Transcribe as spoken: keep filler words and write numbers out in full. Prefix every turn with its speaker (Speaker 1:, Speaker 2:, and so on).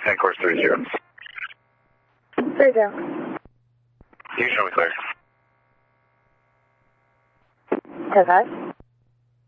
Speaker 1: ten course three zero.
Speaker 2: Three zero.
Speaker 1: You can show me clear.
Speaker 2: ten five.